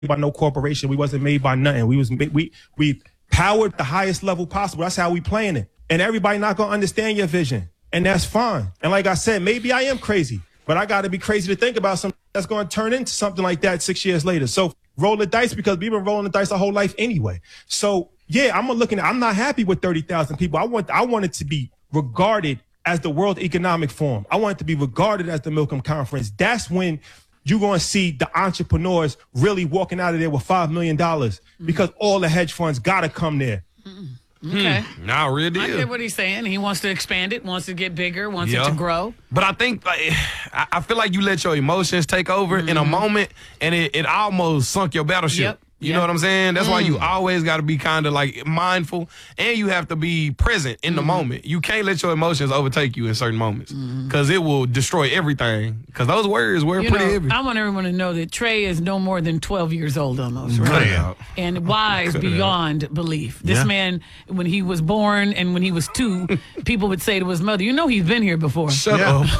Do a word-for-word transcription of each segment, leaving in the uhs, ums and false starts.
by no corporation. We wasn't made by nothing. We was we we powered the highest level possible. That's how we playing it. And everybody not gonna understand your vision, and that's fine. And like I said, maybe I am crazy, but I got to be crazy to think about something that's going to turn into something like that six years later. So roll the dice, because we've been rolling the dice our whole life anyway. So yeah, I'm looking at. I'm not happy with thirty thousand people. I want I want it to be regarded as the World Economic Forum. I want it to be regarded as the Milken Conference. That's when you're going to see the entrepreneurs really walking out of there with five million dollars, mm-hmm. because all the hedge funds got to come there. Mm-hmm. Okay. Hmm. Nah, real deal. I get what he's saying. He wants to expand it, wants to get bigger, wants yeah. it to grow. But I think, like, I, I feel like you let your emotions take over mm-hmm. in a moment, and it, it almost sunk your battleship. Yep. You yep. know what I'm saying? That's mm. why you always got to be kind of like mindful, and you have to be present in mm. the moment. You can't let your emotions overtake you in certain moments, because mm. it will destroy everything. Because those words were you pretty know, heavy. I want everyone to know that Trey is no more than twelve years old almost, right? Cut it out. And wise Cut beyond belief. This yeah. man, when he was born and when he was two, people would say to his mother, you know he's been here before. Shut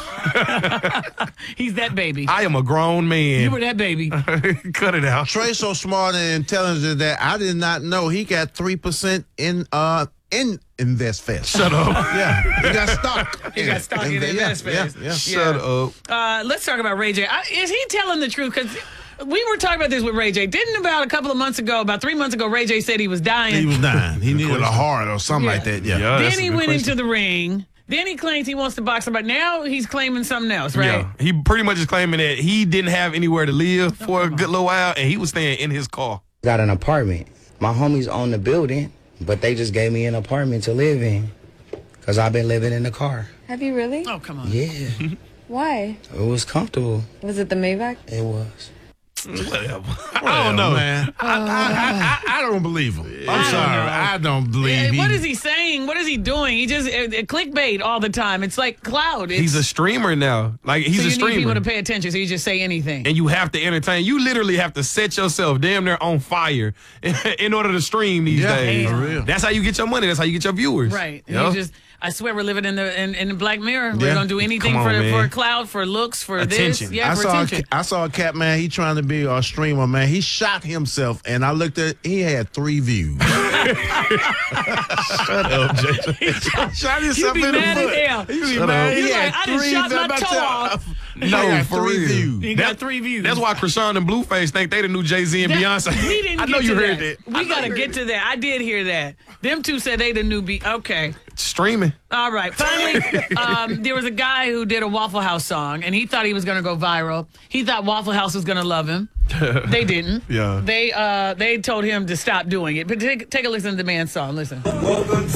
yeah. up. He's that baby. I am a grown man. You were that baby. Cut it out. Trey's so smart and intelligent that I did not know he got three percent in uh in InvestFest. Shut up. Yeah, he got stock. He got stock in, in InvestFest. Yeah, yeah. Shut yeah. up. Uh, let's talk about Ray J. I, is he telling the truth? Because we were talking about this with Ray J. Didn't about a couple of months ago, about three months ago, Ray J said he was dying. He was dying. He needed a heart or something yeah. like that. Yeah. yeah then he went question. into the ring. Then he claims he wants to box somebody. Now he's claiming something else, right? Yeah. He pretty much is claiming that he didn't have anywhere to live for a good little while, and he was staying in his car. Got an apartment. My homies own the building, but they just gave me an apartment to live in because I've been living in the car. Have you really? Oh, come on. Yeah. Why? It was comfortable. Was it the Maybach? It was. Whatever. I don't know, man. I, I, I, I don't believe him. I'm I sorry. don't I don't believe Yeah, he. what is he saying? What is he doing? He just uh, uh, clickbait all the time. It's like cloud. It's, He's a streamer now. Like, he's so a you streamer. need people to pay attention, so you just say anything. And you have to entertain. You literally have to set yourself damn near on fire in order to stream these Yeah, days. for real. That's how you get your money. That's how you get your viewers. Right. And You know? you just, I swear we're living in the in, in the Black Mirror. We're Yeah. gonna do anything Come for on, for man. cloud, for looks, for Attention. this. Yeah, I for saw, attention. a, I saw a cat, man. He trying to be a streamer, man. He shot himself, and I looked at. He had three views. Shut up, Jason. Shot You himself be in the mad foot. as hell. He be Shut mad. up. He He's had like, I done three shot my about toe to- off. He No, got for three real. views. He got three views. That's why Krishan and Blueface think they the new Jay-Z and That- Beyonce. We didn't I know get you to heard that. that. We gotta get to that. I did hear that. Them two said they the new beat. Okay. Streaming. All right. Finally, um, there was a guy who did a Waffle House song, and he thought he was going to go viral. He thought Waffle House was going to love him. They didn't. Yeah. They uh, they told him to stop doing it. But take, take a listen to the man's song. Listen.